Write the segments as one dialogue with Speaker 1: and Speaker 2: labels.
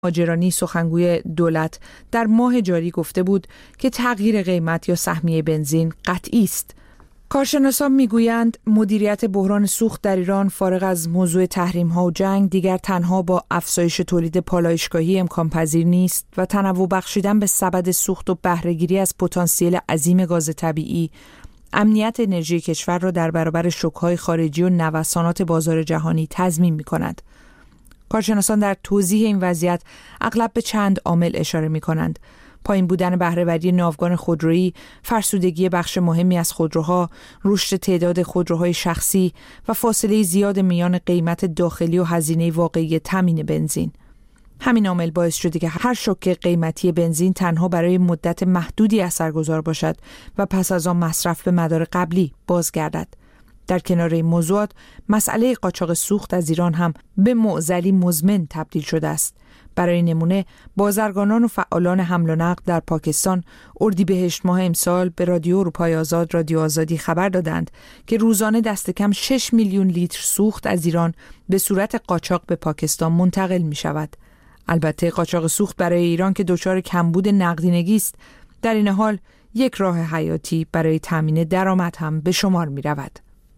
Speaker 1: مهاجرانی سخنگوی دولت در ماه جاری گفته بود که تغییر قیمت یا سهمیه بنزین قطعی است. کارشناسان میگویند مدیریت بحران سوخت در ایران فارغ از موضوع تحریم‌ها و جنگ دیگر تنها با افزایش تولید پالایشگاهی امکان پذیر نیست و تنوع بخشیدن به سبد سوخت و بهره‌گیری از پتانسیل عظیم گاز طبیعی امنیت انرژی کشور را در برابر شوک‌های خارجی و نوسانات بازار جهانی تضمین می‌کند. کارشناسان در توضیح این وضعیت اغلب به چند عامل اشاره می‌کنند: پایین بودن بهره‌وری ناوگان خودرویی، فرسودگی بخش مهمی از خودروها، رشد تعداد خودروهای شخصی و فاصله زیاد میان قیمت داخلی و هزینه واقعی تامین بنزین. همین عامل باعث شده که هر شوک قیمتی بنزین تنها برای مدت محدودی اثرگذار باشد و پس از آن مصرف به مدار قبلی بازگردد. در کنار این موضوعات، مسئله قاچاق سوخت از ایران هم به معضلی مزمن تبدیل شده است. برای نمونه، بازرگانان و فعالان حمل و نقل در پاکستان اردیبهشت ماه امسال به رادیو اروپای آزاد رادیو آزادی خبر دادند که روزانه دست کم 6 میلیون لیتر سوخت از ایران به صورت قاچاق به پاکستان منتقل می شود. البته قاچاق سوخت برای ایران که دچار کمبود نقدینگی است، در این حال یک راه حیاتی برای تامین درآمد هم به شمار می رود.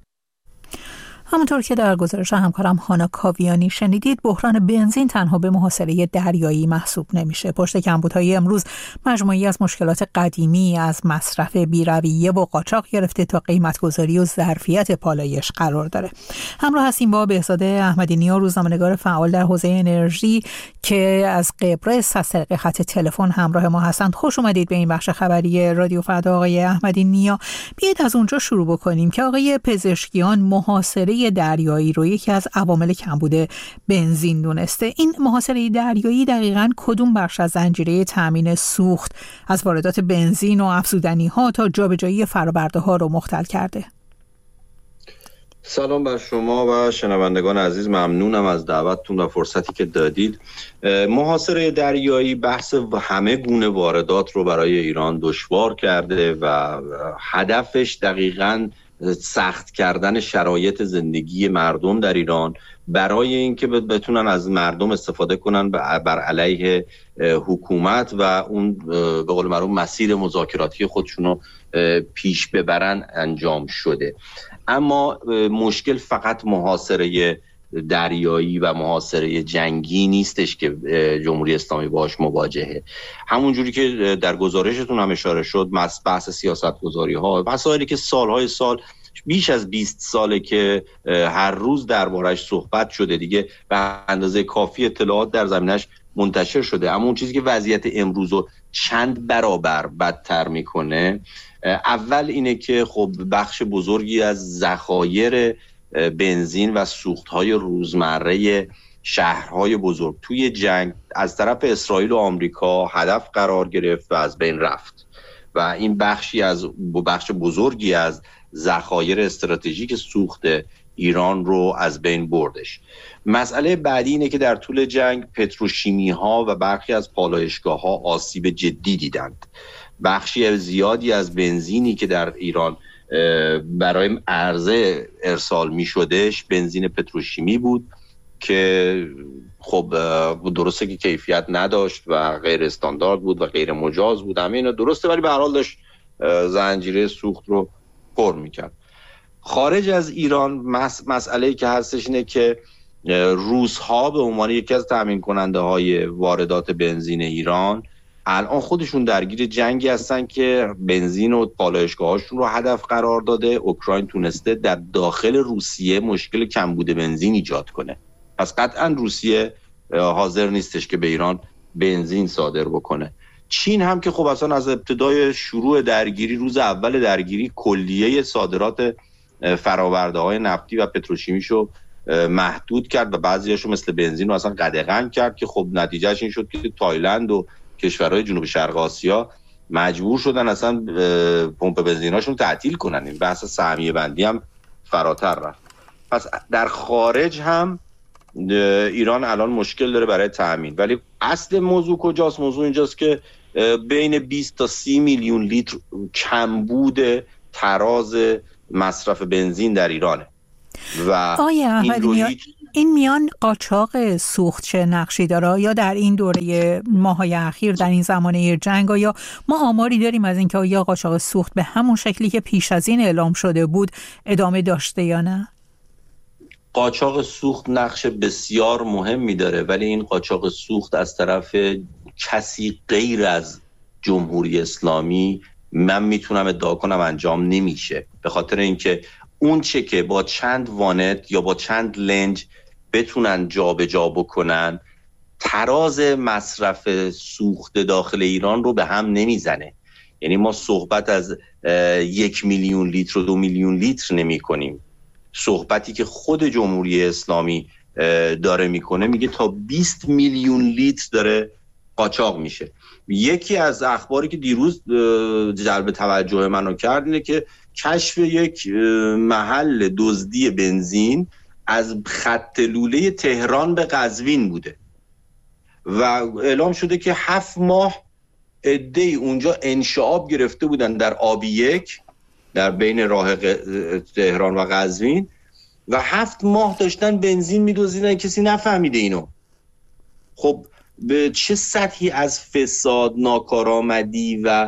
Speaker 2: همونطور که در گزارش همکارم هانا کاویانی شنیدید، بحران بنزین تنها به محاصره دریایی محسوب نمیشه. پشت کمبودهای امروز مجموعی از مشکلات قدیمی از مصرف بی‌رویه و قاچاق گرفته تا قیمت‌گذاری و ظرفیت پالایش قرار داره. همراه هستیم با بهزاد احمدی نیا، روزنامه‌نگار فعال در حوزه انرژی که از قبرس از طریق خط تلفن همراه ما هستند. خوش اومدید به این بخش خبری رادیو فردا آقای احمدی نیا. بیایید از اونجا شروع بکنیم که آقای پزشکیان محاصره دریایی رو یکی از عوامل کمبود بنزین دونسته. این محاصره دریایی دقیقاً کدوم بخش از زنجیره تامین سوخت از واردات بنزین و افزودنی‌ها تا جابجایی فرآورده‌ها رو مختل کرده؟
Speaker 3: سلام بر شما و شنوندگان عزیز، ممنونم از دعوتتون و فرصتی که دادید. محاصره دریایی بحث همه گونه واردات رو برای ایران دشوار کرده و هدفش دقیقاً سخت کردن شرایط زندگی مردم در ایران برای اینکه بتونن از مردم استفاده کنن بر علیه حکومت و اون به قول معروف مسیر مذاکراتی خودشونو پیش ببرن انجام شده. اما مشکل فقط محاصره دریایی و محاصره جنگی نیستش که جمهوری اسلامی باهاش مواجهه. همون جوری که در گزارشتون هم اشاره شد، بحث سیاست‌گذاری ها، مسائلی که سالهای سال، بیش از 20 ساله که هر روز دربارش صحبت شده، دیگه به اندازه کافی اطلاعات در زمینش منتشر شده. اما اون چیزی که وضعیت امروز رو چند برابر بدتر میکنه، اول اینه که خب بخش بزرگی از ذخایر بنزین و سوخت‌های روزمره شهرهای بزرگ توی جنگ از طرف اسرائیل و آمریکا هدف قرار گرفت و از بین رفت و این بخش بزرگی از ذخایر استراتژیک سوخت ایران رو از بین بردش. مسئله بعدی اینه که در طول جنگ پتروشیمی ها و برخی از پالایشگاه ها آسیب جدی دیدند. بخشی زیادی از بنزینی که در ایران برای عرضه ارسال می شدش بنزین پتروشیمی بود که خب درسته که کیفیت نداشت و غیر استاندارد بود و غیر مجاز بود، همه اینا درسته، ولی به هر حال داشت زنجیره سوخت رو پر میکرد. خارج از ایران مسئله‌ای که هستش اینه که روس‌ها به عنوان یکی از تامین کننده های واردات بنزین ایران الان خودشون درگیر جنگی هستن که بنزین و پالایشگاهاشون رو هدف قرار داده. اوکراین تونسته در داخل روسیه مشکل کمبود بنزین ایجاد کنه، پس قطعا روسیه حاضر نیستش که به ایران بنزین صادر بکنه. چین هم که خب اصلا از ابتدای شروع درگیری، روز اول درگیری، کلیه صادرات فرآورده‌های نفتی و پتروشیمیشو محدود کرد و بعضیاشو مثل بنزین رو اصلا قدغن کرد که خب نتیجهش این شد که تایلند و کشورهای جنوب شرق آسیا مجبور شدن اصلا پمپ بنزیناشون تعطیل کنن. این بحث سهمیه بندی هم فراتر رفت. پس در خارج هم ایران الان مشکل داره برای تامین. ولی اصل موضوع کجاست؟ موضوع اینجاست که بین 20 تا 30 میلیون لیتر کمبود تراز مصرف بنزین در ایرانه و
Speaker 2: آقای احمدی نیا، این میان قاچاق سوخت چه نقشی داره؟ یا در این دوره ماهای اخیر در این زمانه جنگ یا ما آماری داریم از اینکه یا قاچاق سوخت به همون شکلی که پیش از این اعلام شده بود ادامه داشته یا نه؟
Speaker 3: قاچاق سوخت نقش بسیار مهمی داره، ولی این قاچاق سوخت از طرف کسی غیر از جمهوری اسلامی من میتونم ادعا کنم انجام نمیشه، به خاطر اینکه اون چه که با چند وانت یا با چند لنج بتونن جابجا بکنن تراز مصرف سوخت داخل ایران رو به هم نمیزنه. یعنی ما صحبت از 1 میلیون لیتر و 2 میلیون لیتر نمی کنیم. صحبتی که خود جمهوری اسلامی داره میکنه میگه تا 20 میلیون لیتر داره قاچاق میشه. یکی از اخباری که دیروز جلب توجه منو کرد اینه که کشف یک محل دزدی بنزین از خط لوله تهران به قزوین بوده و اعلام شده که 7 ماه عده‌ای اونجا انشعاب گرفته بودن در آبی 1 در بین راه تهران و قزوین و 7 ماه داشتن بنزین میدزدیدن، کسی نفهمیده اینو. خب به چه سطحی از فساد، ناکارآمدی و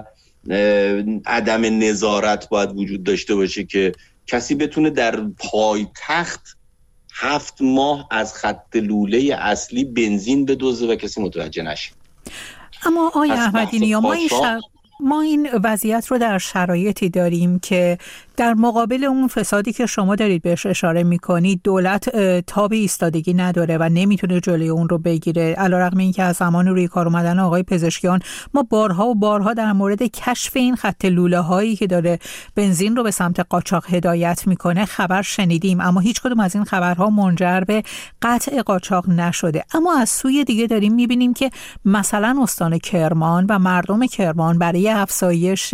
Speaker 3: عدم نظارت باید وجود داشته باشه که کسی بتونه در پایتخت 7 ماه از خط لوله اصلی بنزین بدزده و کسی متوجه نشه.
Speaker 2: اما آقای احمدی نیا ما این وضعیت رو در شرایطی داریم که در مقابل اون فسادی که شما دارید بهش اشاره میکنید دولت تاب ایستادگی نداره و نمیتونه جلوی اون رو بگیره، علیرغم اینکه از زمان روی کار اومدن آقای پزشکیان ما بارها و بارها در مورد کشف این خط لوله هایی که داره بنزین رو به سمت قاچاق هدایت میکنه خبر شنیدیم، اما هیچ کدوم از این خبرها منجر به قطع قاچاق نشده. اما از سوی دیگه داریم میبینیم که مثلا استان کرمان و مردم کرمان برای افزایش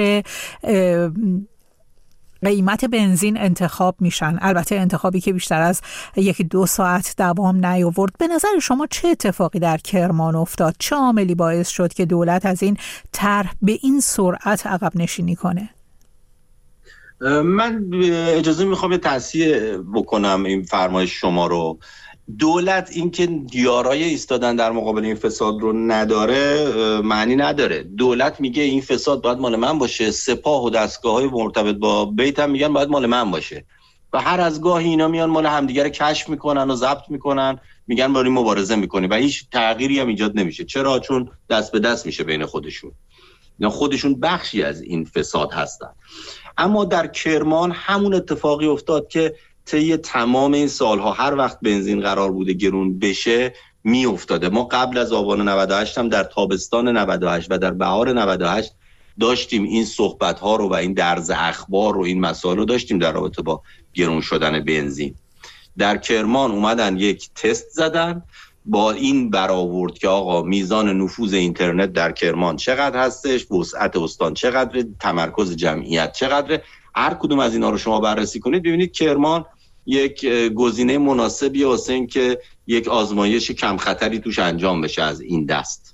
Speaker 2: قیمت بنزین انتخاب میشن، البته انتخابی که بیشتر از 1-2 ساعت دوام نیاورد. به نظر شما چه اتفاقی در کرمان افتاد؟ چه عاملی باعث شد که دولت از این طرح به این سرعت عقب نشینی کنه؟
Speaker 3: من اجازه میخوام تصحیح بکنم این فرمایش شما رو. دولت اینکه یارای ایستادن در مقابل این فساد رو نداره معنی نداره. دولت میگه این فساد باید مال من باشه، سپاه و دستگاه‌های مرتبط با بیت هم میگن باید مال من باشه و هر از گاهی اینا میان مال همدیگه رو کشف میکنن و ضبط میکنن، میگن بریم مبارزه میکنیم و هیچ تغییری هم ایجاد نمیشه. چرا؟ چون دست به دست میشه بین خودشون. اینا خودشون بخشی از این فساد هستن. اما در کرمان همون اتفاقی افتاد که طی تمام این سالها هر وقت بنزین قرار بوده گرون بشه می افتاده. ما قبل از آبان 98 هم در تابستان 98 و در بهار 98 داشتیم این صحبت‌ها رو و این درز اخبار رو این مسائل رو داشتیم در رابطه با گرون شدن بنزین. در کرمان اومدن یک تست زدن با این برآورد که آقا میزان نفوذ اینترنت در کرمان چقدر هستش، وسعت استان چقدره، تمرکز جمعیت چقدره. هر کدوم از اینا رو شما بررسی کنید ببینید کرمان یک گزینه مناسبیه واسه این که یک آزمایش کم خطری توش انجام بشه از این دست.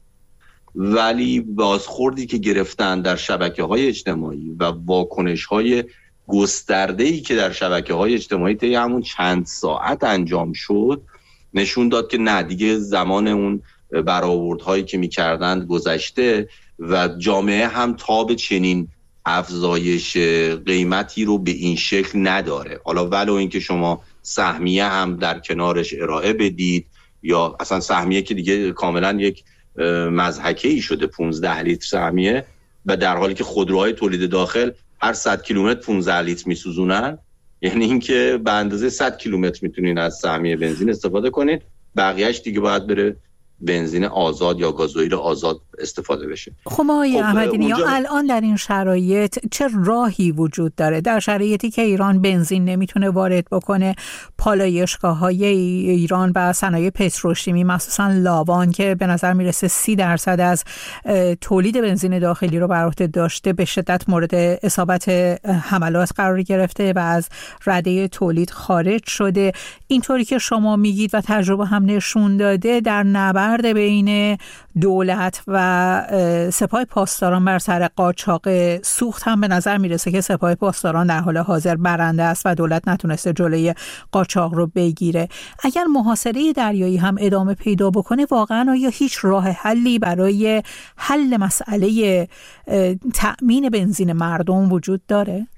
Speaker 3: ولی بازخوردی که گرفتن در شبکه‌های اجتماعی و واکنش‌های گسترده‌ای که در شبکه‌های اجتماعی طی همون چند ساعت انجام شد نشون داد که نه دیگه زمان اون برآوردهایی که می‌کردند گذشته و جامعه هم تاب چنین افزایش قیمتی رو به این شکل نداره. حالا ولو اینکه شما سهمیه هم در کنارش ارائه بدید یا اصلا سهمیه که دیگه کاملا یک مضحکه‌ای شده 15 لیتر سهمیه و در حالی که خودروهای تولید داخل هر 100 کیلومتر 15 لیتر میسوزونن، یعنی اینکه به اندازه 100 کیلومتر میتونین از سهمیه بنزین استفاده کنید، بقیه‌اش دیگه باید بره بنزین آزاد یا گازوئیل آزاد استفاده بشه.
Speaker 2: خب آقای احمدی نیا الان در این شرایط چه راهی وجود داره؟ در شرایطی که ایران بنزین نمیتونه وارد بکنه، پالایشگاه‌های ایران و صنایع پتروشیمی مخصوصا لاوان که به نظر میرسه 30% از تولید بنزین داخلی رو بر عهده داشته به شدت مورد اصابت حملات قرار گرفته و از رده تولید خارج شده. اینطوری که شما میگید و تجربه هم نشون داده در نبرد نبرد بین دولت و سپاه پاسداران بر سر قاچاق سوخت هم به نظر میرسه که سپاه پاسداران در حال حاضر برنده است و دولت نتونسته جلوی قاچاق رو بگیره. اگر محاصره دریایی هم ادامه پیدا بکنه، واقعا آیا هیچ راه حلی برای حل مسئله تأمین بنزین مردم وجود داره؟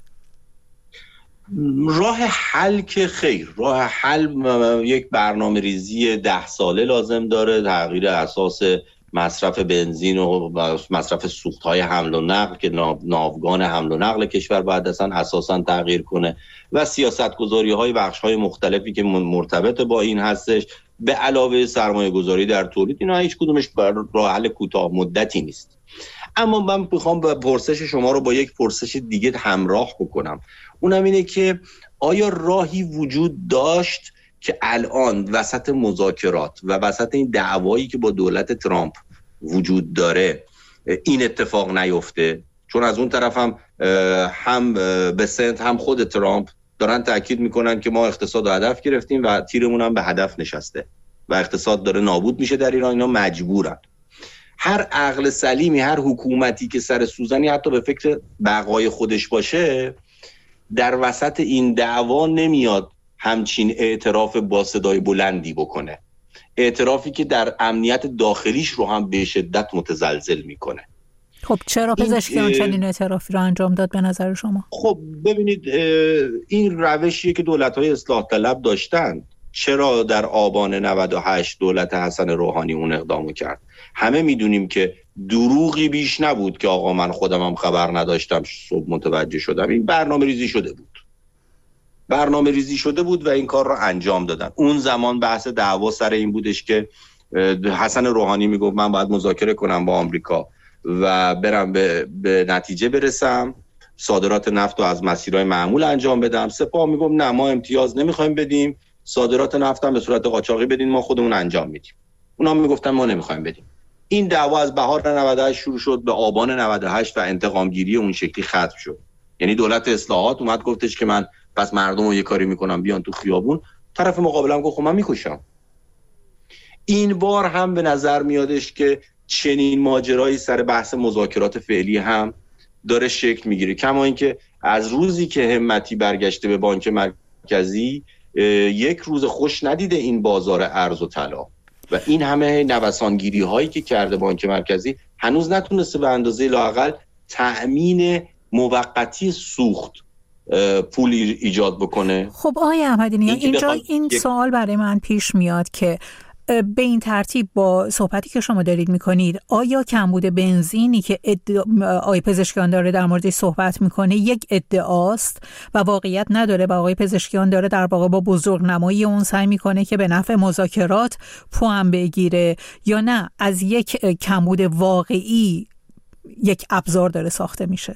Speaker 3: راه حل که خیر، راه حل یک برنامه ریزی 10 ساله لازم داره، تغییر اساس مصرف بنزین و مصرف سوخت‌های حمل و نقل که ناوگان حمل و نقل کشور باید اساساً تغییر کنه و سیاست‌گذاری‌های بخش‌های مختلفی که مرتبط با این هستش، به علاوه سرمایه‌گذاری در تولید. اینا هیچ کدومش راه حل کوتاه مدتی نیست. اما من میخوام به پرسش شما رو با یک پرسش دیگه همراه بکنم. اونم اینه که آیا راهی وجود داشت که الان وسط مذاکرات و وسط این دعوایی که با دولت ترامپ وجود داره این اتفاق نیفته؟ چون از اون طرف هم بسنت هم خود ترامپ دارن تاکید میکنن که ما اقتصاد رو هدف گرفتیم و تیرمون هم به هدف نشسته و اقتصاد داره نابود میشه در ایران. اینا مجبورن. هر عقل سلیمی، هر حکومتی که سر سوزنی حتی به فکر بقای خودش باشه، در وسط این دعوا نمیاد همچین اعتراف با صدای بلندی بکنه، اعترافی که در امنیت داخلیش رو هم به شدت متزلزل میکنه.
Speaker 2: خب چرا پزشکیان چنین اعترافی رو انجام داد به نظر شما؟
Speaker 3: خب ببینید، این روشیه که دولت‌های اصلاح طلب داشتن. چرا در آبان 98 دولت حسن روحانی اون اقدامو کرد؟ همه میدونیم که دروغی بیش نبود که آقا من خودم هم خبر نداشتم، صبح متوجه شدم. این برنامه ریزی شده بود و این کار رو انجام دادن. اون زمان بحث دعوا سر این بودش که حسن روحانی میگفت من باید مذاکره کنم با آمریکا و برم به نتیجه برسم، صادرات نفت رو از مسیرهای معمول انجام بدم. سپاه میگفت نه، ما امتیاز نمیخوایم بدیم، صادرات نفت هم به صورت قاچاقی بدین، ما خودمون انجام میدیم. اونا میگفتن ما نمیخوایم بدیم. این دعوا از بهار 98 شروع شد، به آبان 98 و انتقام گیری اون شکلی ختم شد. یعنی دولت اصلاحات اومد گفتش که من پس مردم رو یه کاری میکنم بیان تو خیابون. طرف مقابلم گفت خب من میکشم. این بار هم به نظر میادش که چنین ماجرایی سر بحث مذاکرات فعلی هم داره شکل میگیره. کما اینکه از روزی که همتی برگشته به بانک مرکزی یک روز خوش ندیده این بازار ارز و طلا و این همه نوسانگیری هایی که کرده بانک مرکزی هنوز نتونسته به اندازه لااقل تأمین موقتی سوخت پول ایجاد بکنه.
Speaker 2: خب آقای احمدی، اینجا این سوال برای من پیش میاد که به این ترتیب با صحبتی که شما دارید میکنید، آیا کمبود بنزینی که آقای پزشکیان داره در موردش صحبت میکنه یک ادعاست و واقعیت نداره و آقای پزشکیان داره در واقع با بزرگنمایی اون سعی میکنه که به نفع مذاکرات پوان بگیره، یا نه از یک کمبود واقعی یک ابزار داره ساخته میشه؟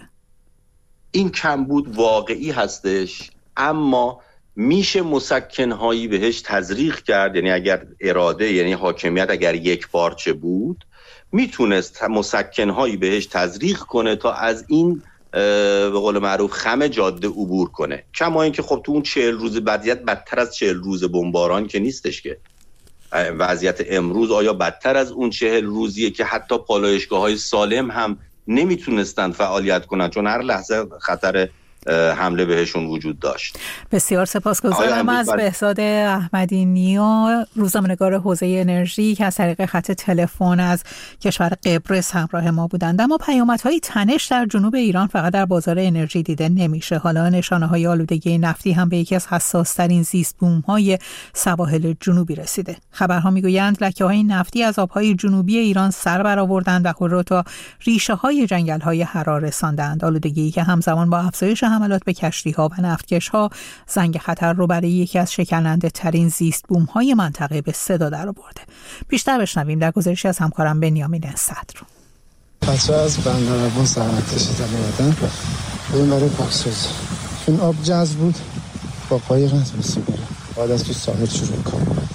Speaker 3: این کمبود واقعی هستش، اما میشه مسکن‌هایی بهش تزریق کرد. یعنی اگر اراده، یعنی حاکمیت اگر یک پارچه بود، میتونست مسکن‌هایی بهش تزریق کنه تا از این به قول معروف خم جاده عبور کنه. کما اینکه خب تو اون 40 روز وضعیت بدتر از 40 روز بمباران که نیستش که. وضعیت امروز آیا بدتر از اون 40 روزیه که حتی پالایشگاه‌های سالم هم نمیتونستن فعالیت کنن چون هر لحظه خطر حمله بهشون وجود داشت.
Speaker 2: بسیار سپاسگزارم از بهزاد احمدی نیا، روزنامه‌نگار حوزه انرژی که از طریق خط تلفن از کشور قبرس همراه ما بودند. اما پیامدهای تنش در جنوب ایران فقط در بازار انرژی دیده نمیشه. حالا نشانه‌های آلودگی نفتی هم به یکی از حساس‌ترین زیست بوم‌های سواحل جنوبی رسیده. خبرها میگویند لکه‌های نفتی از آب‌های جنوبی ایران سر برآوردند و خود را تا ریشه‌های جنگل‌های حرا رساندند. آلودگی که همزمان با افزایش حملات به کشتی‌ها و نفتکش‌ها زنگ خطر رو برای یکی از شکننده ترین زیست بوم‌های منطقه به صدا درآورده. بیشتر بشنویم در گزارشی از همکارم بنیامین صدر.
Speaker 4: بچه‌ها از بندرعبان زحمت کشیدن اومدن بریم برای پاکسازی. این آب جذب بود با قایق نتونستیم بریم، بعد از تو ساحل شروع کنیم.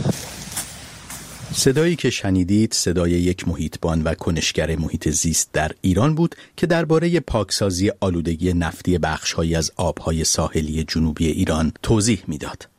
Speaker 5: صدایی که شنیدید صدای یک محیطبان و کنشگر محیط زیست در ایران بود که درباره پاکسازی آلودگی نفتی بخش‌هایی از آب‌های ساحلی جنوبی ایران توضیح می‌داد.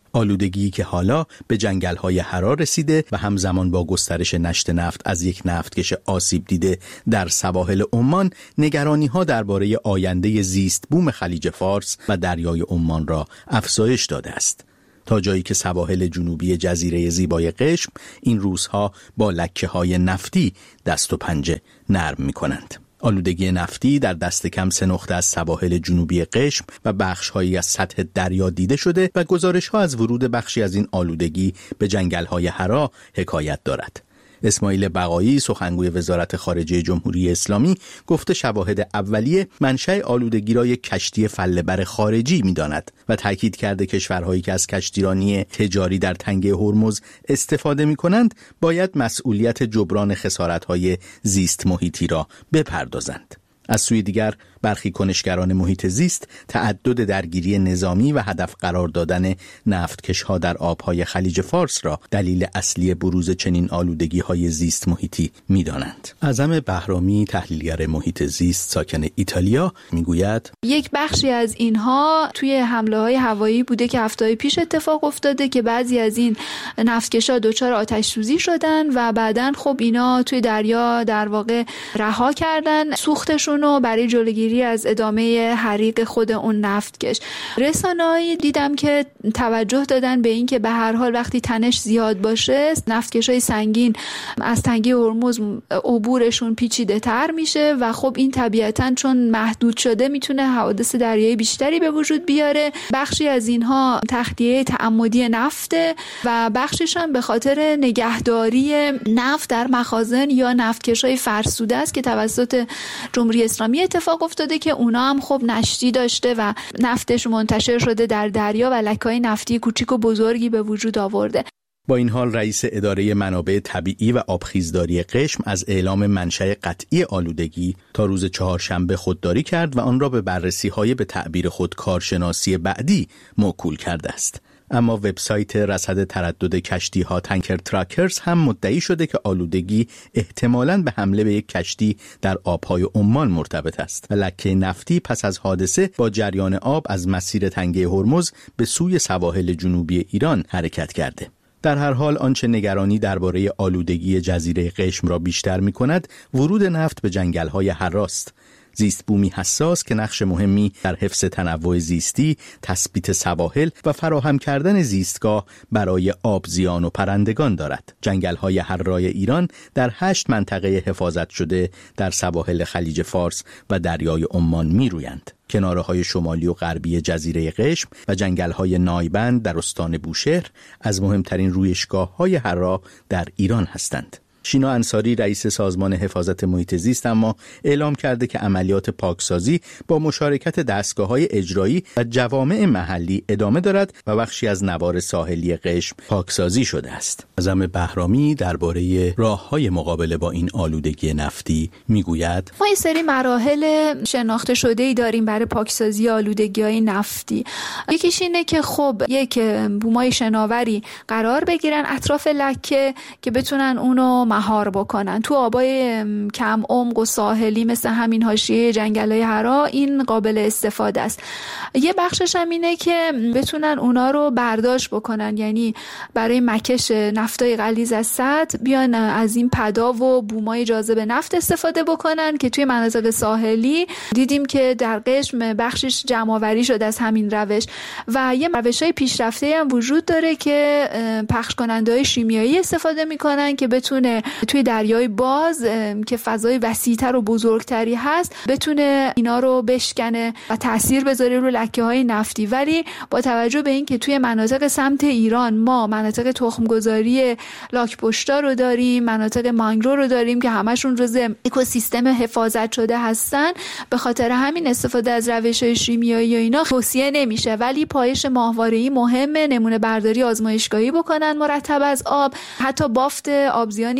Speaker 5: آلودگی که حالا به جنگل‌های حرا رسیده و همزمان با گسترش نشت نفت از یک نفتکش آسیب دیده در سواحل عمان، نگرانی‌ها درباره آینده زیست بوم خلیج فارس و دریای عمان را افزایش داده است. تا جایی که سواحل جنوبی جزیره زیبای قشم این روزها با لکه‌های نفتی دست و پنجه نرم می‌کنند. آلودگی نفتی در دست کم 3 نقطه از سواحل جنوبی قشم و بخش‌هایی از سطح دریا دیده شده و گزارش‌ها از ورود بخشی از این آلودگی به جنگل‌های حرا حکایت دارد. اسماعیل بقایی، سخنگوی وزارت خارجه جمهوری اسلامی، گفته شواهد اولیه منشأ آلودگی را یک کشتی فله‌بر خارجی می‌داند و تاکید کرده کشورهایی که از کشتیرانی تجاری در تنگه هرمز استفاده می‌کنند باید مسئولیت جبران خسارت‌های زیست محیطی را بپردازند. از سوی دیگر برخی کنشگران محیط زیست تعدد درگیری نظامی و هدف قرار دادن نفتکش‌ها در آبهای خلیج فارس را دلیل اصلی بروز چنین آلودگی‌های زیست محیطی می‌دانند. اعظم بهرامی، تحلیلگر محیط زیست ساکن ایتالیا، میگوید
Speaker 6: یک بخشی از اینها توی حمله‌های هوایی بوده که هفته‌های پیش اتفاق افتاده که بعضی از این نفتکش‌ها دچار آتش سوزی شدن و بعداً خب اینا توی دریا در واقع رها کردن سوختشون رو برای جلوگیری از ادامه حریق خود اون نفتکش. رسانه‌ای دیدم که توجه دادن به این که به هر حال وقتی تنش زیاد باشه نفتکش‌های سنگین از تنگه هرمز عبورشون پیچیده‌تر میشه و خب این طبیعتاً چون محدود شده میتونه حوادث دریایی بیشتری به وجود بیاره. بخشی از اینها تخلیه تعمدی نفته و بخشش هم به خاطر نگهداری نفت در مخازن یا نفتکش‌های فرسوده است که توسط جمهوری اسلامی اتفاق افتاده که اونا هم خب نشتی داشته و نفتش منتشر شده در دریا و لکه‌های نفتی کوچیک و بزرگی به وجود آورده.
Speaker 5: با این حال رئیس اداره منابع طبیعی و آبخیزداری قشم از اعلام منشأ قطعی آلودگی تا روز چهارشنبه خودداری کرد و آن را به بررسی‌های به تعبیر خود کارشناسی بعدی موکول کرده است. اما وبسایت رصد تردد کشتی‌ها تانکر تراکرز هم مدعی شده که آلودگی احتمالاً به حمله به یک کشتی در آبهای عمان مرتبط است و لکه نفتی پس از حادثه با جریان آب از مسیر تنگه هرمز به سوی سواحل جنوبی ایران حرکت کرده. در هر حال آنچه نگرانی درباره آلودگی جزیره قشم را بیشتر می‌کند ورود نفت به جنگل‌های حراست. زیست بومی حساس که نقش مهمی در حفظ تنوع زیستی، تثبیت سواحل و فراهم کردن زیستگاه برای آبزیان و پرندگان دارد. جنگل‌های حرای ایران در 8 منطقه حفاظت شده در سواحل خلیج فارس و دریای عمان می‌رویند. کناره‌های شمالی و غربی جزیره قشم و جنگل‌های نایبند در استان بوشهر از مهمترین رویشگاه‌های حرا در ایران هستند. شینا انصاری رئیس سازمان حفاظت محیط زیست اما اعلام کرده که عملیات پاکسازی با مشارکت دستگاه‌های اجرایی و جوامع محلی ادامه دارد و بخشی از نوار ساحلی قشم پاکسازی شده است. اعظم بهرامی درباره راه‌های مقابله با این آلودگی نفتی میگوید
Speaker 6: ما یه سری مراحل شناخته شده‌ای داریم برای پاکسازی آلودگی‌های نفتی. یکیش اینه که خب یک بومای شناوری قرار بگیرن اطراف لکه که بتونن اونو مهار بکنن. تو آبای کم عمق و ساحلی مثل همین حاشیه جنگل‌های حرا این قابل استفاده است. یه بخشش هم اینه که بتونن اونا رو برداشت بکنن، یعنی برای مکش نفتای غلیظ از سطح بیان از این پدا و بومای جاذب نفت استفاده بکنن که توی مناطق ساحلی دیدیم که در قشم بخشش جمع‌آوری شده از همین روش و یه روش‌های پیشرفته هم وجود داره که پخش کننده‌های شیمیایی استفاده می‌کنن که بتونه توی دریای باز که فضای وسیع‌تر و بزرگتری هست بتونه اینا رو بشکنه و تاثیر بذاره رو لکه‌های نفتی. ولی با توجه به این که توی مناطق سمت ایران ما مناطق تخمگذاری لاک‌پشتا رو داریم، مناطق مانگرو رو داریم که همشون جزء اکوسیستم حفاظت شده هستن، به خاطر همین استفاده از روش‌های شیمیایی و اینا توصیه نمیشه. ولی پایش ماهواره‌ای مهمه، نمونه برداری آزمایشگاهی بکنن مرتب از آب، حتی بافت آبزیانی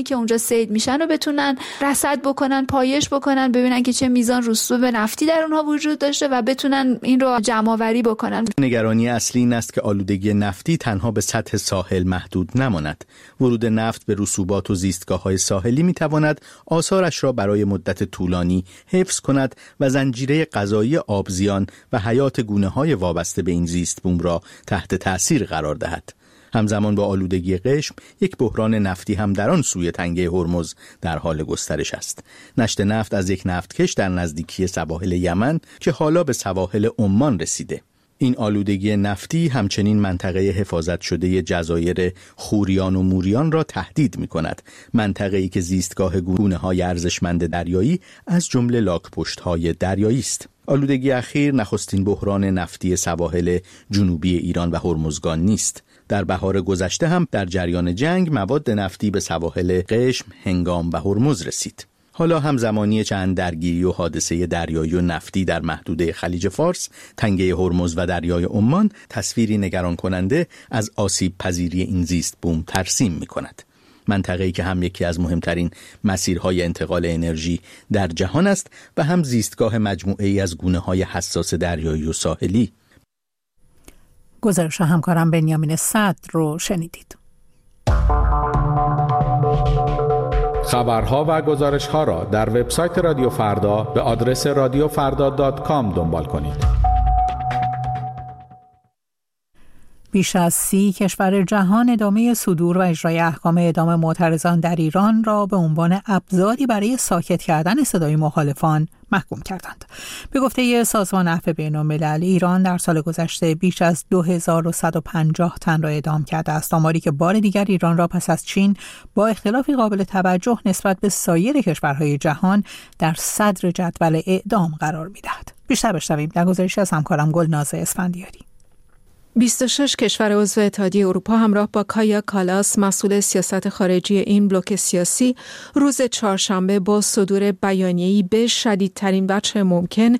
Speaker 6: که اونجا صید میشن رو بتونن رصد بکنن، پایش بکنن، ببینن که چه میزان رسوب نفتی در اونها وجود داشته و بتونن این رو جمع آوری بکنن.
Speaker 5: نگرانی اصلی این است که آلودگی نفتی تنها به سطح ساحل محدود نماند. ورود نفت به رسوبات و زیستگاه‌های ساحلی میتواند آثارش را برای مدت طولانی حفظ کند و زنجیره غذایی آبزیان و حیات گونه‌های وابسته به این زیست بوم را تحت تأثیر قرار دهد. همزمان با آلودگی قشم، یک بحران نفتی هم در آن سوی تنگه هرمز در حال گسترش است. نشت نفت از یک نفتکش در نزدیکی سواحل یمن که حالا به سواحل عمان رسیده. این آلودگی نفتی همچنین منطقه حفاظت شده جزایر خوریان و موریان را تهدید می کند. منطقه‌ای که زیستگاه گونه‌های ارزشمند دریایی از جمله لاک‌پشت‌های دریایی است. آلودگی اخیر نخستین بحران نفتی سواحل جنوبی ایران و هرمزگان نیست. در بهار گذشته هم در جریان جنگ مواد نفتی به سواحل قشم، هنگام و هرمز رسید. حالا هم زمانی چند درگیری و حادثه دریایی و نفتی در محدوده خلیج فارس، تنگه هرمز و دریای عمان تصویری نگران کننده از آسیب پذیری این زیست بوم ترسیم می کند. منطقه‌ای که هم یکی از مهمترین مسیرهای انتقال انرژی در جهان است و هم زیستگاه مجموعه‌ای از گونه‌های حساس دریایی و ساحلی.
Speaker 2: گزارش همکارم بنیامین صدر رو شنیدید.
Speaker 7: خبرها و گزارش‌ها را در وبسایت رادیو فردا به آدرس radiofarda.com دنبال کنید.
Speaker 2: بیش از 30 کشور جهان ادامه صدور و اجرای احکام اعدام معترضان در ایران را به عنوان ابزاری برای ساکت کردن صدای مخالفان محکوم کردند. به گفته سازمان عفو بین‌الملل، ایران در سال گذشته بیش از 2150 تن را اعدام کرده است، آماری که بار دیگر ایران را پس از چین با اختلافی قابل توجه نسبت به سایر کشورهای جهان در صدر جدول اعدام قرار می‌دهد. بیشتر بشنویم در گزارشی از همکارم گلناز اسفندیاری.
Speaker 8: 26 کشور عضو اتحادیه اروپا همراه با کایا کالاس، مسئول سیاست خارجی این بلوک سیاسی، روز چهارشنبه با صدور بیانیه‌ای به شدیدترین وجه ممکن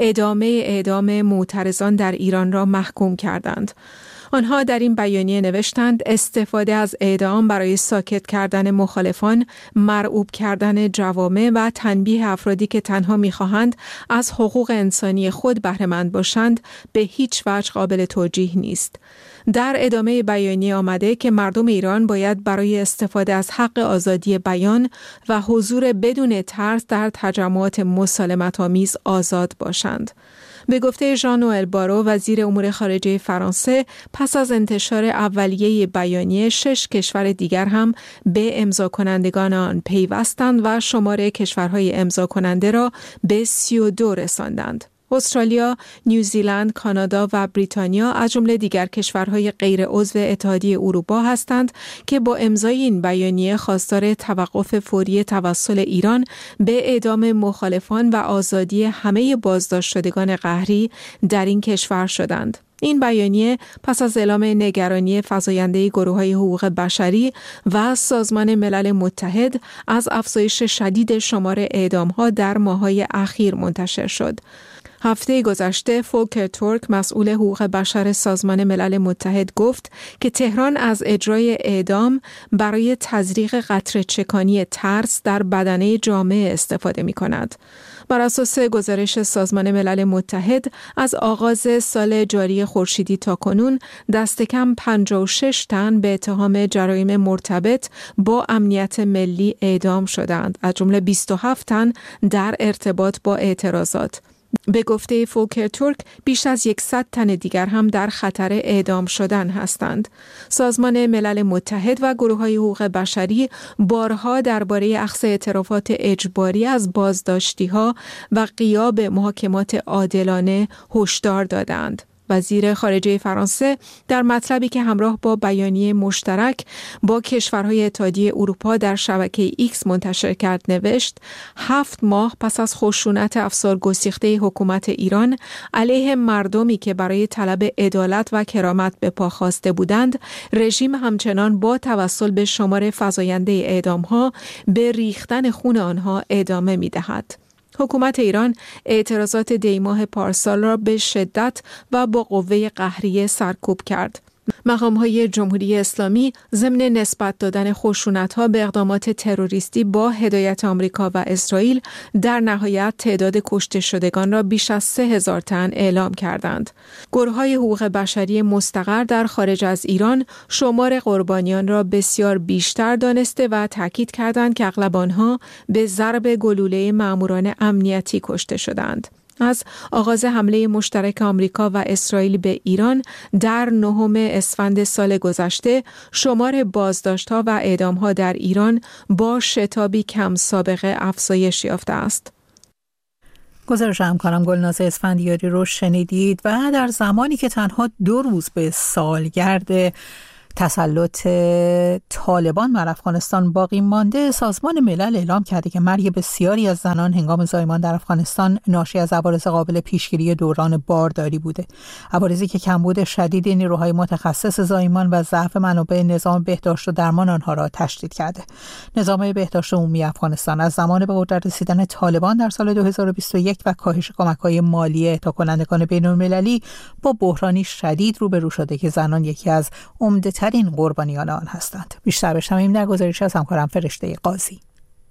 Speaker 8: اعدام معترضان در ایران را محکوم کردند. آنها در این بیانیه نوشتند استفاده از اعدام برای ساکت کردن مخالفان، مرعوب کردن جوامع و تنبیه افرادی که تنها می‌خواهند از حقوق انسانی خود بهره‌مند باشند به هیچ وجه قابل توجیه نیست. در ادامه بیانیه آمده که مردم ایران باید برای استفاده از حق آزادی بیان و حضور بدون ترس در تجمعات مسالمت‌آمیز آزاد باشند. به گفته ژان نوئل بارو، وزیر امور خارجه فرانسه، پس از انتشار اولیه بیانیه 6 کشور دیگر هم به امضا کنندگان آن پیوستند و شمار کشورهای امضا کننده را به 32 رساندند. استرالیا، نیوزیلند، کانادا و بریتانیا از جمله دیگر کشورهای غیر عضو اتحادیه اروپا هستند که با امضای این بیانیه خواستار توقف فوری توسل ایران به اعدام مخالفان و آزادی همه بازداشت شدگان قهری در این کشور شدند. این بیانیه پس از اعلام نگرانی فزاینده گروه‌های حقوق بشری و سازمان ملل متحد از افزایش شدید شمار اعدام‌ها در ماه‌های اخیر منتشر شد. هفته گذشته فولکر تورک، مسئول حقوق بشر سازمان ملل متحد، گفت که تهران از اجرای اعدام برای تزریق قطره چکانی ترس در بدنه جامعه استفاده می کند. بر اساس گزارش سازمان ملل متحد، از آغاز سال جاری خورشیدی تا کنون دست کم 56 تن به اتهام جرایم مرتبط با امنیت ملی اعدام شدند، از جمله 27 تن در ارتباط با اعتراضات. به گفته فولکر تورک، بیش از 100 تن دیگر هم در خطر اعدام شدن هستند. سازمان ملل متحد و گروه‌های حقوق بشری بارها درباره اخذ اعترافات اجباری از بازداشتی‌ها و غیاب محاکمات عادلانه هشدار دادند. وزیر خارجه فرانسه در مطلبی که همراه با بیانیه مشترک با کشورهای اتحادیه اروپا در شبکه ایکس منتشر کرد نوشت: 7 ماه پس از خشونت افسار گسیخته حکومت ایران علیه مردمی که برای طلب عدالت و کرامت به پا خواسته بودند، رژیم همچنان با توسل به شمار فزاینده اعدام‌ها به ریختن خون آنها ادامه می‌دهد. حکومت ایران اعتراضات دی‌ماه پارسال را به شدت و با قوه قهریه سرکوب کرد. مقام‌های جمهوری اسلامی ضمن نسبت دادن خشونت‌ها به اقدامات تروریستی با هدایت آمریکا و اسرائیل در نهایت تعداد کشته شدگان را بیش از 3000 تن اعلام کردند. گروه‌های حقوق بشری مستقر در خارج از ایران شمار قربانیان را بسیار بیشتر دانسته و تاکید کردند که اغلب آنها به ضرب گلوله ماموران امنیتی کشته شدند. از آغاز حمله مشترک آمریکا و اسرائیل به ایران در 9 اسفند سال گذشته شمار بازداشت‌ها و اعدام‌ها در ایران با شتابی کم سابقه افزایش یافته است.
Speaker 2: گزارش همکارم گلناز اسفندیاری رو شنیدید و در زمانی که تنها 2 روز به سالگرد تسلط طالبان بر افغانستان باقی مانده، سازمان ملل اعلام کرده که مرگ بسیاری از زنان هنگام زایمان در افغانستان ناشی از عوارض قابل پیشگیری دوران بارداری بوده. عوارضی که کمبود شدید نیروهای متخصص زایمان و ضعف منابع نظام بهداشت و درمان آنها را تشدید کرده. نظام بهداشت عمومی افغانستان از زمان به قدرت رسیدن طالبان در سال 2021 و کاهش کمک‌های مالی اهدا کنندگان بین‌المللی با بحرانی شدید روبرو شده که زنان یکی از عمده‌ترین قربانیان آن هستند. بیشتر بشنویم در گزارش از همکارم فرشته قاضی.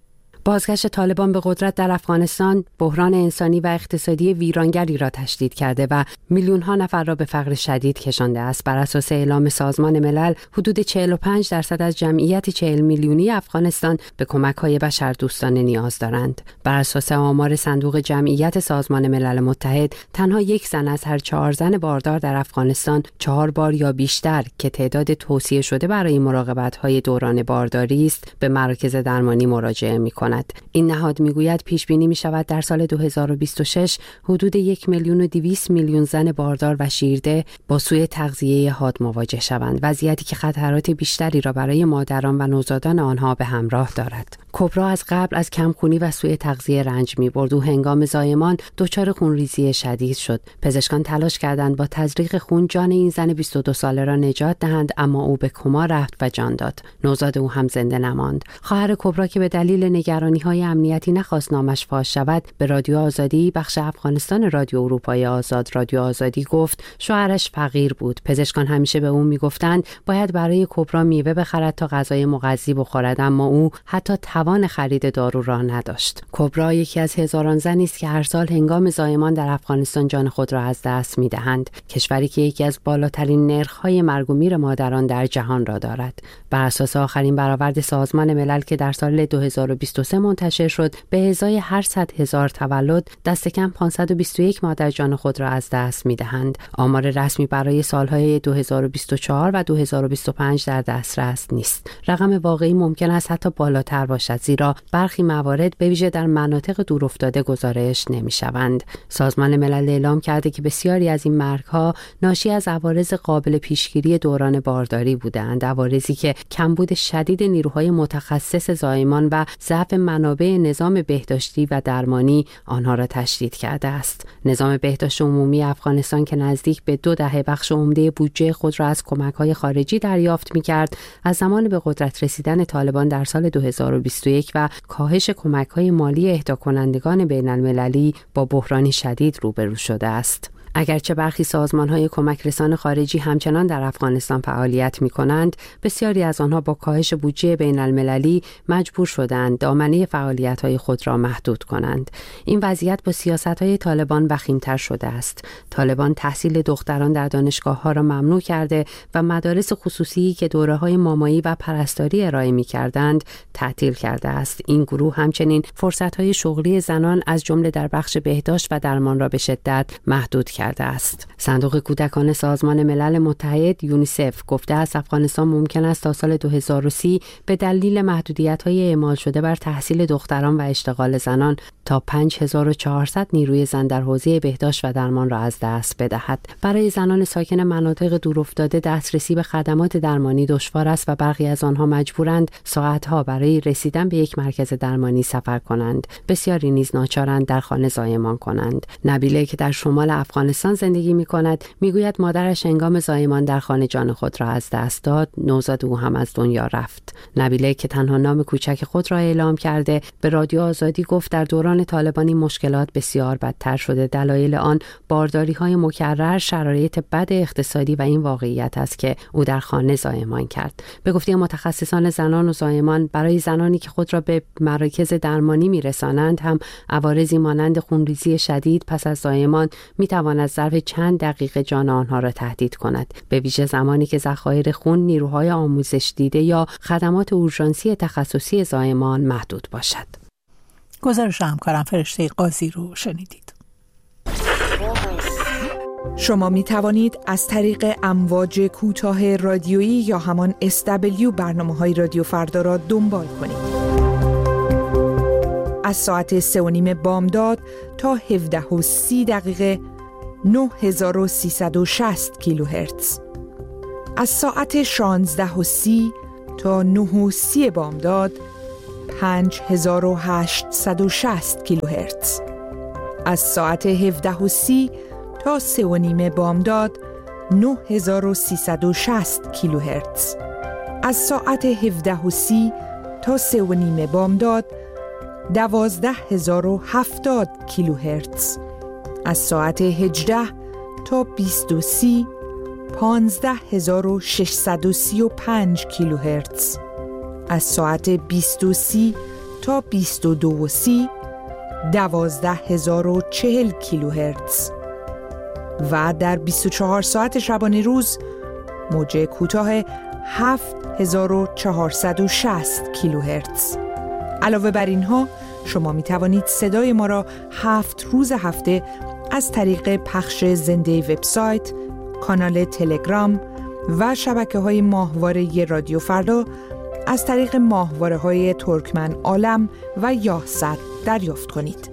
Speaker 9: بازگشت طالبان به قدرت در افغانستان بحران انسانی و اقتصادی ویرانگری را تشدید کرده و میلیون‌ها نفر را به فقر شدید کشانده است. بر اساس اعلام سازمان ملل، حدود 45% از جمعیت 40 میلیونی افغانستان به کمک‌های بشردوستانه نیاز دارند. بر اساس آمار صندوق جمعیت سازمان ملل متحد، تنها 1 زن از هر 4 زن باردار در افغانستان 4 بار یا بیشتر که تعداد توصیه شده برای مراقبت‌های دوران بارداری است، به مراکز درمانی مراجعه می‌کند. این نهاد میگوید پیش بینی می شود در سال 2026 حدود 1,200,000,000 زن باردار و شیرده با سوء تغذیه حاد مواجه شوند، وضعیتی که خطرات بیشتری را برای مادران و نوزادان آنها به همراه دارد. کبرا از قبل از کمخونی و سوء تغذیه رنج می‌برد و هنگام زایمان دچار خونریزی شدید شد. پزشکان تلاش کردند با تزریق خون جان این زن 22 ساله را نجات دهند، اما او به کما رفت و جان داد. نوزاد او هم زنده نماند. خواهر کبرا که به دلیل نگرانی‌های امنیتی نخواست نامش فاش شود، به رادیو آزادی بخش افغانستان رادیو اروپای آزاد رادیو آزادی گفت شوهرش فقیر بود. پزشکان همیشه به او میگفتند باید برای کبرا میوه بخرد تا غذای مغذی بخورد، اما او حتی توان خرید دارو را نداشت. کبرا یکی از هزاران زنی است که هر سال هنگام زایمان در افغانستان جان خود را از دست می‌دهند، کشوری که یکی از بالاترین نرخ‌های مرگ و میر مادران در جهان را دارد. بر اساس آخرین برآورد سازمان ملل که در سال 2023 منتشر شد، به ازای هر 100,000 تولد دست کم 521 مادر جان خود را از دست می‌دهند. آمار رسمی برای سال‌های 2024 و 2025 در دسترس نیست. رقم واقعی ممکن است حتی بالاتر باشد، زیرا برخی موارد به ویژه در مناطق دورافتاده گزارش نمی‌شوند. سازمان ملل اعلام کرده که بسیاری از این مرگ‌ها ناشی از عوارض قابل پیشگیری دوران بارداری بودند، عوارضی که کمبود شدید نیروهای متخصص زایمان و ضعف منابع نظام بهداشتی و درمانی آنها را تشدید کرده است. نظام بهداشت عمومی افغانستان که نزدیک به 2 دهه بخش عمده بودجه خود را از کمک‌های خارجی دریافت می‌کرد، از زمان به قدرت رسیدن طالبان در سال 2021 و کاهش کمک‌های مالی اهدا کنندگان بین‌المللی با بحرانی شدید روبرو شده است. اگرچه برخی سازمان‌های کمک رسان خارجی همچنان در افغانستان فعالیت می‌کنند، بسیاری از آنها با کاهش بودجه بین‌المللی مجبور شدند دامنه فعالیت‌های خود را محدود کنند. این وضعیت با سیاست‌های طالبان وخیم‌تر شده است. طالبان تحصیل دختران در دانشگاه‌ها را ممنوع کرده و مدارس خصوصی که دوره‌های مامایی و پرستاری ارائه می‌کردند تعطیل کرده است. این گروه همچنین فرصت‌های شغلی زنان از جمله در بخش بهداشت و درمان را به شدت محدود کرده است. صندوق کودکان سازمان ملل متحد یونیسف گفته است افغانستان ممکن است تا سال 2030 به دلیل محدودیت‌های اعمال شده بر تحصیل دختران و اشتغال زنان تا 5400 نیروی زن در حوزه بهداشت و درمان را از دست بدهد. برای زنان ساکن مناطق دورافتاده دسترسی به خدمات درمانی دشوار است و برخی از آنها مجبورند ساعت‌ها برای رسیدن به یک مرکز درمانی سفر کنند. بسیاری نیز ناچارند در خانه زایمان کنند. نبیله که در شمال افغانستان زندگی می‌کند میگوید مادرش هنگام زایمان در خانه جان خود را از دست داد، نوزاد او هم از دنیا رفت. نبیله که تنها نام کوچک خود را اعلام کرده به رادیو آزادی گفت در دوران زمان طالبان این مشکلات بسیار بدتر شده. دلایل آن بارداری‌های مکرر، شرایط بد اقتصادی و این واقعیت است که او در خانه زایمان کرد. به گفته متخصصان زنان و زایمان، برای زنانی که خود را به مراکز درمانی می‌رسانند هم عوارضی مانند خونریزی شدید پس از زایمان می‌تواند ظرف چند دقیقه جان آنها را تهدید کند، به ویژه زمانی که ذخایر خون، نیروهای آموزش دیده یا خدمات اورژانسی تخصصی زایمان محدود باشد.
Speaker 2: گزارش همکارم فرشته قاضی رو شنیدید.
Speaker 1: شما می توانید از طریق امواج کوتاه رادیویی یا همان SW برنامه‌های رادیو فردا را دنبال کنید. از ساعت 3:30 بامداد تا 17:30 9360 کیلوهرتز. از ساعت 16:30 تا 9:30 بامداد 5860 کیلوهرتز. از ساعت 17:30 تا 3:30 بامداد 9360 کیلوهرتز. از ساعت 17:30 تا 3:30 بامداد 12070 کیلوهرتز. از ساعت 18 تا 20:30 15635 کیلوهرتز. از ساعت 20:30 تا 22:30 12040 کیلوهرتز. و در 24 ساعت شبانه روز موج کوتاه 7460 کیلوهرتز. علاوه بر اینها شما می توانید صدای ما را 7 روز هفته از طریق پخش زنده وبسایت، کانال تلگرام و شبکه‌های ماهواره رادیو فردا از طریق ماهواره‌های ترکمن عالم و یاهصد دریافت کنید.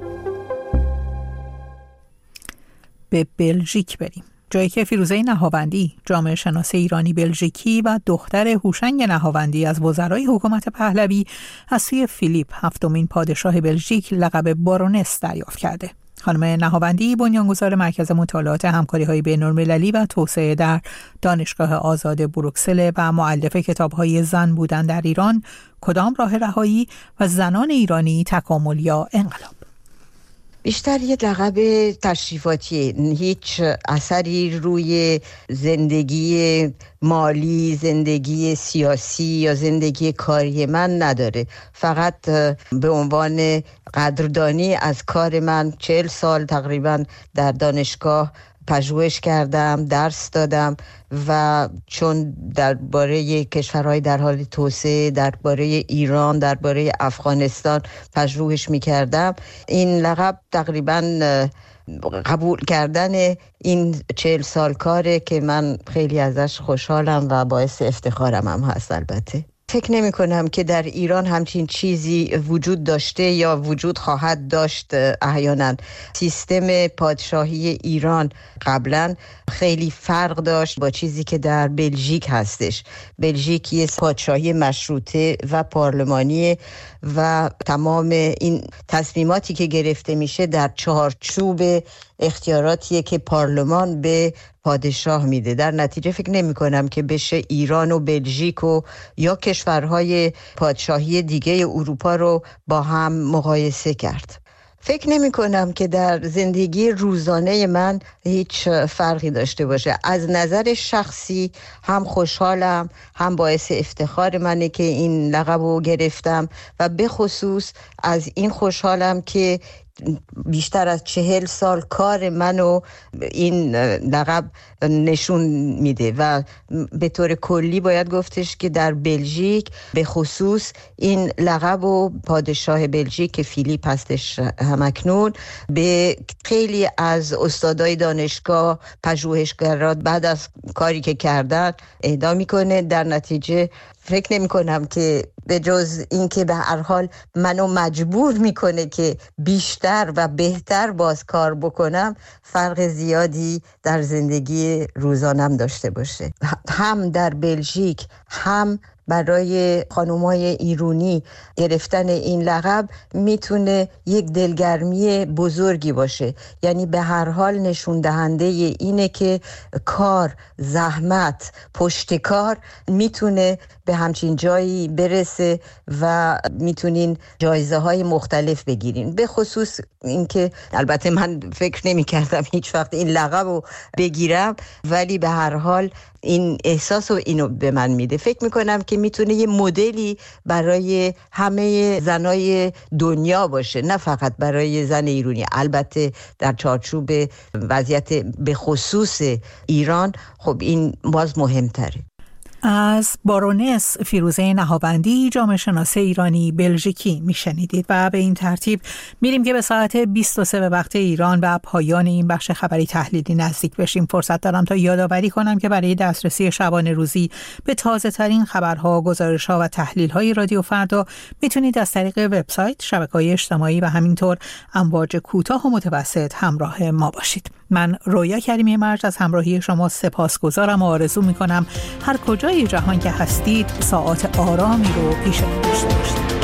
Speaker 2: به بلژیک بریم، جایی که فیروزه نهاوندی، جامعه شناس ایرانی بلژیکی و دختر هوشنگ نهاوندی از وزرای حکومت پهلوی، از سوی فیلیپ هفتمین پادشاه بلژیک لقب بارونس دریافت کرده. خانم نهاوندی بنیانگذار مرکز مطالعات همکاری‌های بین‌المللی و توسعه در دانشگاه آزاد بروکسل و مؤلف کتاب‌های زن بودن در ایران، کدام راه رهایی و زنان ایرانی، تکامل یا انقلاب.
Speaker 10: بیشتر یه لقب تشریفاتیه، هیچ اثری روی زندگی مالی، زندگی سیاسی یا زندگی کاری من نداره. فقط به عنوان قدردانی از کار من 40 سال تقریبا در دانشگاه پژوهش کردم، درس دادم و چون درباره کشورهای در حال توسعه، درباره ایران، درباره افغانستان پژوهش می‌کردم، این لقب تقریباً قبول کردن این 40 سال کاره که من خیلی ازش خوشحالم و باعث افتخارم هم هست. البته فکر نمی کنم که در ایران همچین چیزی وجود داشته یا وجود خواهد داشت. احیانا سیستم پادشاهی ایران قبلا خیلی فرق داشت با چیزی که در بلژیک هستش. بلژیک یه پادشاهی مشروطه و پارلمانی و تمام این تصمیماتی که گرفته میشه در چارچوب اختیاراتیه که پارلمان به پادشاه میده. در نتیجه فکر نمی کنم که بشه ایران و بلژیک و یا کشورهای پادشاهی دیگه اروپا رو با هم مقایسه کرد. فکر نمی کنم که در زندگی روزانه من هیچ فرقی داشته باشه. از نظر شخصی هم خوشحالم، هم باعث افتخار منه که این لقب رو گرفتم و به خصوص از این خوشحالم که بیشتر از 40 سال کار منو این لقب نشون میده و به طور کلی باید گفتش که در بلژیک به خصوص این لقب و پادشاه بلژیک که فیلیپ هستش همکنون به خیلی از استادای دانشگاه، پژوهشگران بعد از کاری که کردن اهدا میکنه. در نتیجه فکر نمی کنم که به جز این که به هر حال منو مجبور میکنه که بیشتر و بهتر باز کار بکنم، فرق زیادی در زندگی روزانم داشته باشه. هم در بلژیک هم برای خانم‌های ایرانی گرفتن این لقب میتونه یک دلگرمی بزرگی باشه. یعنی به هر حال نشون دهنده اینه که کار، زحمت، پشتکار میتونه به همچین جایی برسه و میتونین جایزه های مختلف بگیرین. به خصوص اینکه البته من فکر نمی کردم هیچ وقت این لقب رو بگیرم، ولی به هر حال این احساس رو اینو به من میده. فکر میکنم که میتونه یه مدلی برای همه زنای دنیا باشه، نه فقط برای زن ایرانی. البته در چارچوب وضعیت به خصوص ایران خب این باز مهمتره.
Speaker 2: از بارونس فیروزه نهاوندی، جامعه شناس ایرانی بلژیکی میشنیدید و به این ترتیب میریم که به ساعت 23 به وقت ایران و پایان این بخش خبری تحلیلی نزدیک بشیم. فرصت دارم تا یادآوری کنم که برای دسترسی شبانه روزی به تازه ترین خبرها، گزارش‌ها و تحلیل‌های رادیو فردا میتونید از طریق وبسایت، شبکه‌های اجتماعی و همینطور امواج کوتاه و متوسط همراه ما باشید. من رویا کریمی مرج از همراهی شما سپاسگزارم و آرزو میکنم هر کجای جهان که هستید ساعات آرامی رو پیش رو داشته باشید.